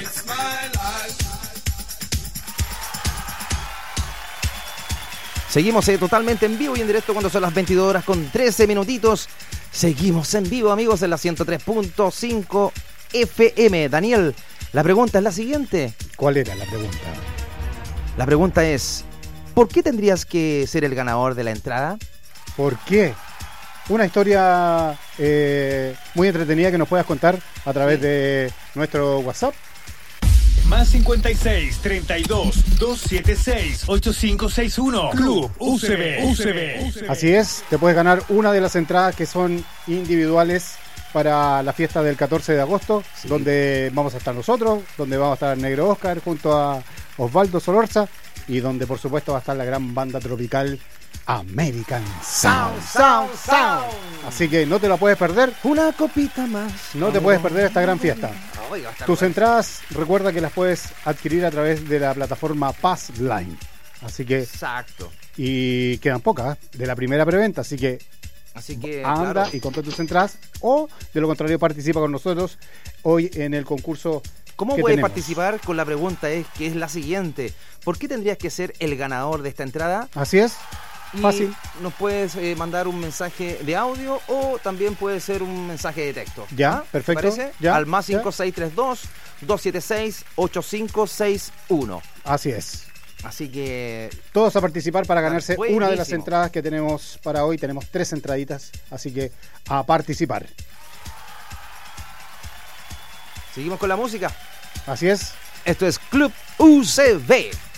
Seguimos totalmente en vivo y en directo cuando son las 22 horas con 13 minutitos. Seguimos en vivo, amigos, en la 103.5 FM. Daniel, la pregunta es la siguiente. ¿Cuál era la pregunta? La pregunta es, ¿por qué tendrías que ser el ganador de la entrada? ¿Por qué? Una historia muy entretenida que nos puedas contar a través de nuestro WhatsApp. Más 56 32 276 8561 Club UCB. Así es, te puedes ganar una de las entradas que son individuales para la fiesta del 14 de agosto, sí, donde vamos a estar nosotros, donde vamos a estar Negro Oscar junto a Osvaldo Solorza y donde por supuesto va a estar la gran banda tropical American Sound. Así que no te la puedes perder. Una copita más. No te puedes perder esta gran fiesta. Tus entradas, recuerda que las puedes adquirir a través de la plataforma Passline. Así que. Exacto. Y quedan pocas de la primera preventa, así que anda, claro, y compra tus entradas. O de lo contrario, participa con nosotros hoy en el concurso. ¿Cómo puedes participar? Con la pregunta que es la siguiente: ¿por qué tendrías que ser el ganador de esta entrada? Así es. Fácil. Nos puedes mandar un mensaje de audio o también puede ser un mensaje de texto. Ya, perfecto. ¿Parece? Ya, al más 5632 276 8561. Así es. Así que todos a participar para ganarse una de las entradas que tenemos para hoy. Tenemos 3 entraditas, así que a participar. Seguimos con la música. Así es. Esto es Club UCB.